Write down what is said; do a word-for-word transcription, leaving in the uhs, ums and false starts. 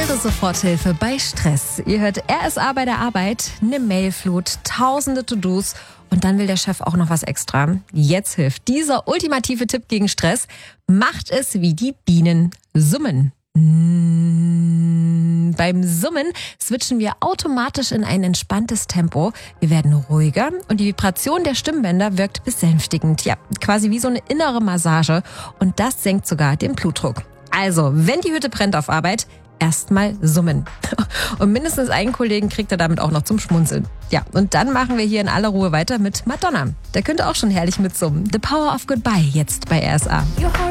Ihre Soforthilfe bei Stress. Ihr hört R S A bei der Arbeit, eine Mailflut, tausende To-Dos und dann will der Chef auch noch was extra. Jetzt hilft dieser ultimative Tipp gegen Stress. Macht es wie die Bienen. Summen. Mmh. Beim Summen switchen wir automatisch in ein entspanntes Tempo. Wir werden ruhiger und die Vibration der Stimmbänder wirkt besänftigend. Ja, quasi wie so eine innere Massage und das senkt sogar den Blutdruck. Also, wenn die Hütte brennt auf Arbeit, erstmal summen. Und mindestens einen Kollegen kriegt er damit auch noch zum Schmunzeln. Ja, und dann machen wir hier in aller Ruhe weiter mit Madonna. Der könnte auch schon herrlich mitsummen. The Power of Goodbye jetzt bei R S A.